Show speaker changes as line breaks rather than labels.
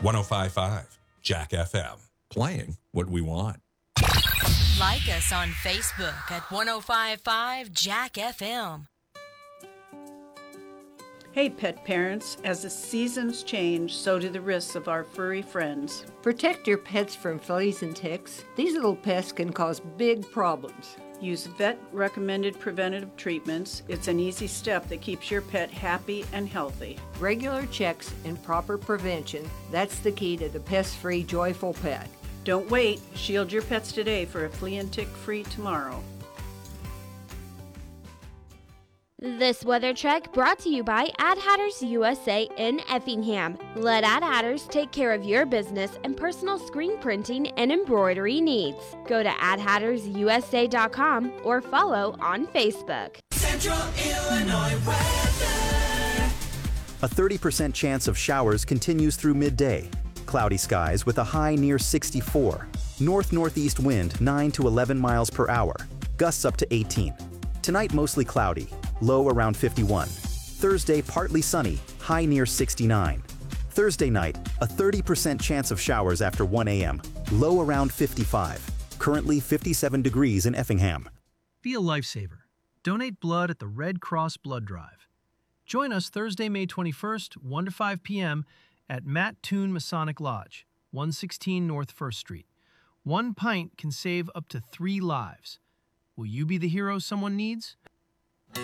105.5 Jack FM. Playing what we want.
Like us on Facebook at 105.5 Jack FM.
Hey, pet parents, as the seasons change, so do the risks of our furry friends.
Protect your pets from fleas and ticks. These little pests can cause big problems.
Use vet-recommended preventative treatments. It's an easy step that keeps your pet happy and healthy.
Regular checks and proper prevention, that's the key to the pest-free, joyful pet.
Don't wait. Shield your pets today for a flea and tick-free tomorrow.
This weather check brought to you by Ad Hatters USA in Effingham. Let Ad Hatters take care of your business and personal screen printing and embroidery needs. Go to adhattersusa.com or follow on Facebook.
Central Illinois weather.
A 30% chance of showers continues through midday. Cloudy skies with a high near 64. North-northeast wind 9 to 11 miles per hour. Gusts up to 18. Tonight mostly cloudy. Low around 51. Thursday, partly sunny, high near 69. Thursday night, a 30% chance of showers after 1 a.m., low around 55. Currently 57 degrees in Effingham.
Be a lifesaver. Donate blood at the Red Cross Blood Drive. Join us Thursday, May 21st, 1 to 5 p.m. at Matt Toon Masonic Lodge, 116 North 1st Street. 1 pint can save up to 3 lives. Will you be the hero someone needs?